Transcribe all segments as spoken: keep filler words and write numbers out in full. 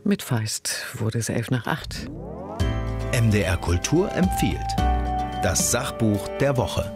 Mit Feist wurde es elf nach acht. M D R Kultur empfiehlt das Sachbuch der Woche.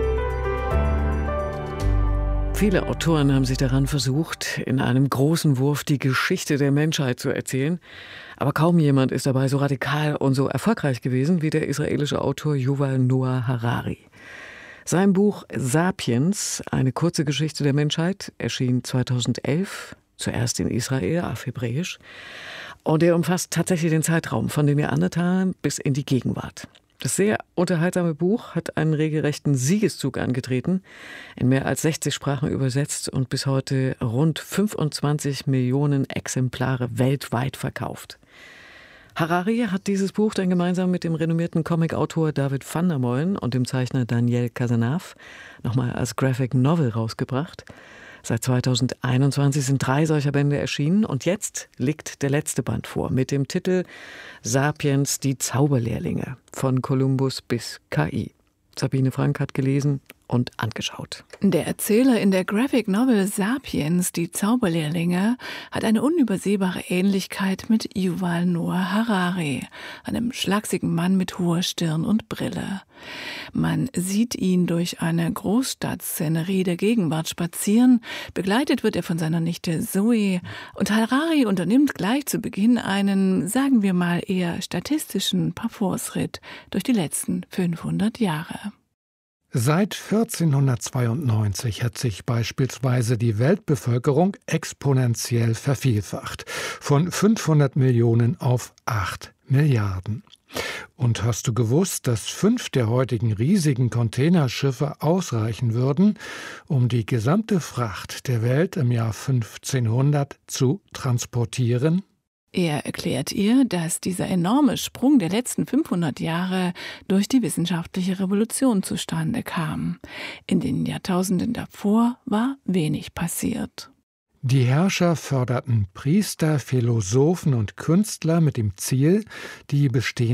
Viele Autoren haben sich daran versucht, in einem großen Wurf die Geschichte der Menschheit zu erzählen. Aber kaum jemand ist dabei so radikal und so erfolgreich gewesen wie der israelische Autor Yuval Noah Harari. Sein Buch Sapiens, eine kurze Geschichte der Menschheit, erschien zweitausendelf, zuerst in Israel, auf Hebräisch. Und er umfasst tatsächlich den Zeitraum von den Neandertalern bis in die Gegenwart. Das sehr unterhaltsame Buch hat einen regelrechten Siegeszug angetreten, in mehr als sechzig Sprachen übersetzt und bis heute rund fünfundzwanzig Millionen Exemplare weltweit verkauft. Harari hat dieses Buch dann gemeinsam mit dem renommierten Comicautor David van der Meulen und dem Zeichner Daniel Cazenave nochmal als Graphic Novel rausgebracht. Seit zweitausendeinundzwanzig sind drei solcher Bände erschienen und jetzt liegt der letzte Band vor mit dem Titel Sapiens, die Zauberlehrlinge, von Kolumbus bis K I. Sabine Frank hat gelesen und angeschaut. Der Erzähler in der Graphic Novel Sapiens, die Zauberlehrlinge, hat eine unübersehbare Ähnlichkeit mit Yuval Noah Harari, einem schlagsigen Mann mit hoher Stirn und Brille. Man sieht ihn durch eine Großstadtszenerie der Gegenwart spazieren, begleitet wird er von seiner Nichte Zoe und Harari unternimmt gleich zu Beginn einen, sagen wir mal, eher statistischen Parforce-Ritt durch die letzten fünfhundert Jahre. Seit vierzehnhundertzweiundneunzig hat sich beispielsweise die Weltbevölkerung exponentiell vervielfacht, von fünfhundert Millionen auf acht Milliarden. Und hast du gewusst, dass fünf der heutigen riesigen Containerschiffe ausreichen würden, um die gesamte Fracht der Welt im Jahr fünfzehnhundert zu transportieren? Er erklärt ihr, dass dieser enorme Sprung der letzten fünfhundert Jahre durch die wissenschaftliche Revolution zustande kam. In den Jahrtausenden davor war wenig passiert. Die Herrscher förderten Priester, Philosophen und Künstler mit dem Ziel, die bestehenden